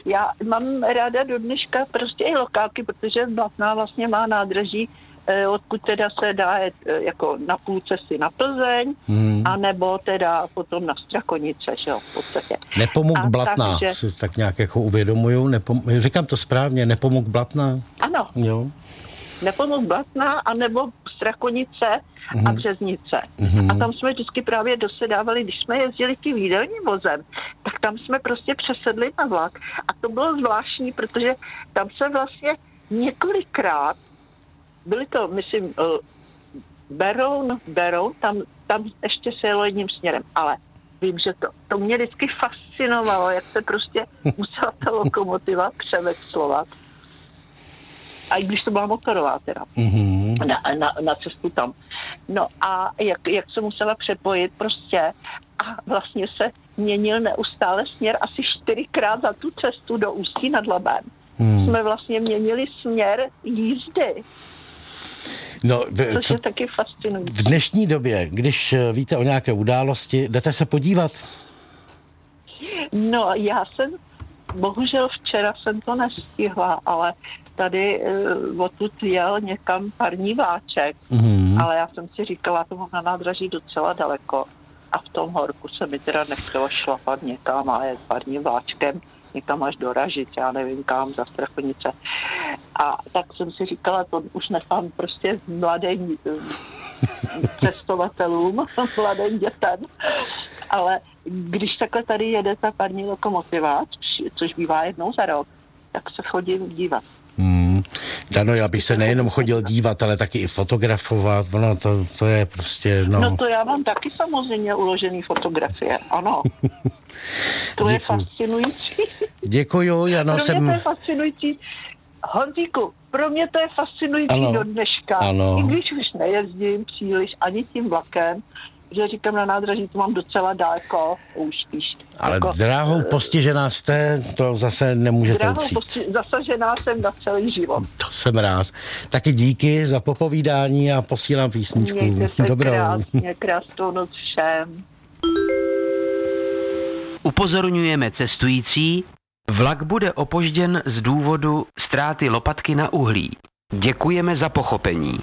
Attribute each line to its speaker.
Speaker 1: Já mám ráda do dneška prostě i lokálky, protože Blatná vlastně má nádraží, odkud teda se dá jet jako na půl cesty na Plzeň, anebo teda potom na Strakonice, že jo, v podstatě.
Speaker 2: Nepomuk Blatná, si tak nějak jako uvědomuju, říkám to správně, Nepomuk Blatná?
Speaker 1: Ano.
Speaker 2: Jo.
Speaker 1: Nepomuk Blatná, anebo Strakonice a Březnice. A tam jsme vždycky právě dosedávali, když jsme jezdili tím jídelním vozem, tak tam jsme prostě přesedli na vlak. A to bylo zvláštní, protože tam se vlastně několikrát, byly to, myslím, Beroun, tam ještě se jelo jedním směrem, ale vím, že to mě vždycky fascinovalo, jak se prostě musela ta lokomotiva převexlovat. A i když to byla motorová teda, na cestu tam. No a jak se musela přepojit prostě a vlastně se měnil neustále směr asi 4krát za tu cestu do Ústí nad Labem. Jsme vlastně měnili směr jízdy.
Speaker 2: No,
Speaker 1: což je taky fascinující.
Speaker 2: V dnešní době, když víte o nějaké události, jdete se podívat?
Speaker 1: No, já jsem, bohužel včera jsem to nestihla, ale tady odtud jel někam parní vláček, ale já jsem si říkala, to mám na nádraží docela daleko a v tom horku se mi teda nechtělo šlapat někam a jet parním vláčkem někam až do Ražic, já nevím kam, za Strakonice. A tak jsem si říkala, to už nechám prostě mladým cestovatelům, mladým dětem, ale když takhle tady jede ta parní lokomotiva, což bývá jednou za rok, tak se chodím dívat.
Speaker 2: Dano, já bych se nejenom chodil dívat, ale taky i fotografovat, ono to je prostě,
Speaker 1: No to já mám taky samozřejmě uložený fotografie, ano. To je fascinující.
Speaker 2: Děkuju, Jano,
Speaker 1: Pro mě to je fascinující. Honzíku, pro mě to je fascinující do dneška.
Speaker 2: Ano.
Speaker 1: I když už nejezdím příliš ani tím vlakem, že říkám, na nádraží to mám docela daleko, už spíš.
Speaker 2: Ale dráhou postižená jste, to zase nemůžete upřít.
Speaker 1: Zasažená jsem na celý život.
Speaker 2: To jsem rád. Taky díky za popovídání a posílám písničku.
Speaker 1: Mějte se
Speaker 2: Dobrou.
Speaker 1: krásně, krásnou noc všem.
Speaker 3: Upozorňujeme cestující, vlak bude opožděn z důvodu ztráty lopatky na uhlí. Děkujeme za pochopení.